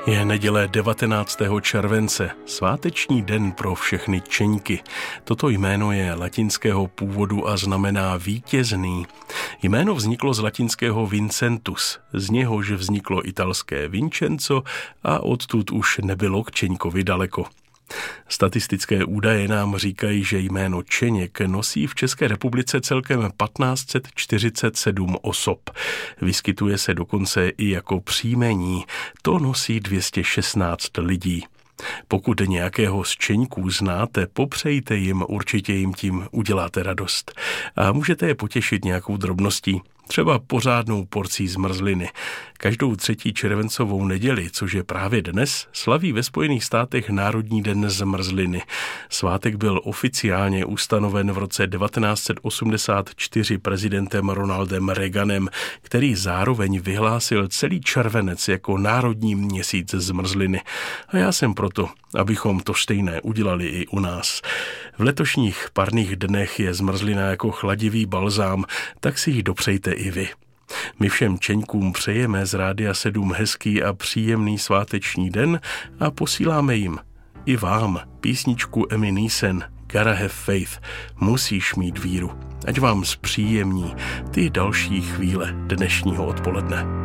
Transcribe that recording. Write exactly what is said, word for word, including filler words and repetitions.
Je neděle devatenáctého července, sváteční den pro všechny čeňky. Toto jméno je latinského původu a znamená vítězný. Jméno vzniklo z latinského Vincentus, z něhož vzniklo italské Vincenzo a odtud už nebylo k Čeňkovi daleko. Statistické údaje nám říkají, že jméno Čeněk nosí v České republice celkem patnáct set čtyřicet sedm osob. Vyskytuje se dokonce i jako příjmení. To nosí dvě stě šestnáct lidí. Pokud nějakého z Čeňků znáte, popřejte jim, určitě jim tím uděláte radost. A můžete je potěšit nějakou drobností, třeba pořádnou porcí zmrzliny. Každou třetí červencovou neděli, což je právě dnes, slaví ve Spojených státech Národní den zmrzliny. Svátek byl oficiálně ustanoven v roce devatenáct set osmdesát čtyři prezidentem Ronaldem Reaganem, který zároveň vyhlásil celý červenec jako národní měsíc zmrzliny. A já jsem proto, abychom to stejné udělali i u nás. V letošních parných dnech je zmrzlina jako chladivý balzám, tak si ji dopřejte i vy. My všem Čeňkům přejeme z Rádia sedm hezký a příjemný sváteční den a posíláme jim i vám písničku Emmy Neeson Gotta Have Faith, musíš mít víru. Ať vám zpříjemní ty další chvíle dnešního odpoledne.